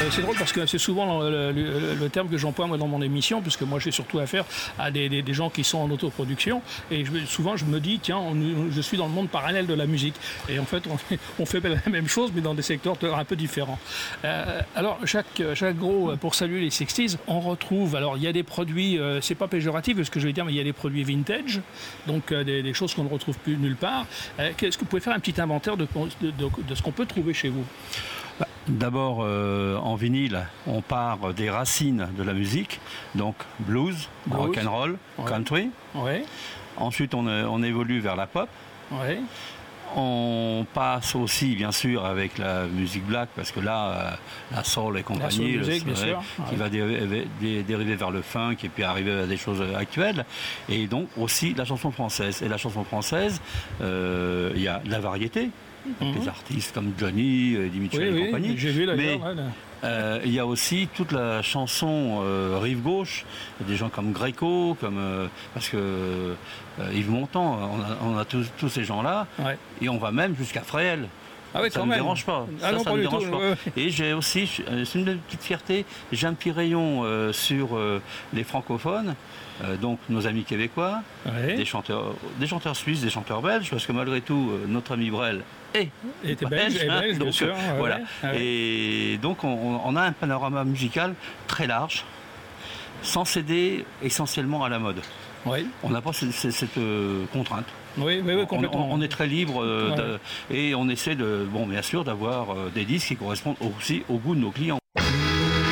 C'est drôle parce que c'est souvent le terme que j'emploie moi dans mon émission, puisque moi j'ai surtout affaire à des gens qui sont en autoproduction, et souvent je me dis tiens, je suis dans le monde parallèle de la musique, et en fait on fait la même chose mais dans des secteurs un peu différents. Alors chaque gros, pour saluer les 60s, on retrouve, alors il y a des produits, c'est pas péjoratif ce que je vais dire, mais il y a des produits vintage, donc des choses qu'on ne retrouve plus nulle part. Est-ce que vous pouvez faire un petit inventaire de ce qu'on peut trouver chez vous? D'abord, en vinyle, on part des racines de la musique, donc blues. Rock and roll, ouais. Country. Ouais. Ensuite, on évolue vers la pop. Ouais. On passe aussi, bien sûr, avec la musique black, parce que là, la soul et compagnie, qui va dériver vers le funk et puis arriver à des choses actuelles. Et donc aussi la chanson française. Et la chanson française, il y a de la variété. Des artistes comme Johnny, Dimitri et compagnie. J'ai vu mais il y a aussi toute la chanson rive gauche, des gens comme Gréco, parce que Yves Montand, on a tous ces gens-là, ouais. Et on va même jusqu'à Fréhel. Ah oui, ça ne me dérange pas. Ah ça ne me dérange pas. Ouais. Et j'ai aussi, c'est une petite fierté, j'ai un petit rayon sur les francophones, donc nos amis québécois, ouais. des chanteurs suisses, des chanteurs belges, parce que malgré tout, notre ami Brel était belge, donc, bien sûr, voilà. Ouais. Et donc on a un panorama musical très large, sans céder essentiellement à la mode. Oui. On n'a pas cette contrainte. Oui, complètement. On est très libre et on essaie bien sûr d'avoir des disques qui correspondent aussi au goût de nos clients.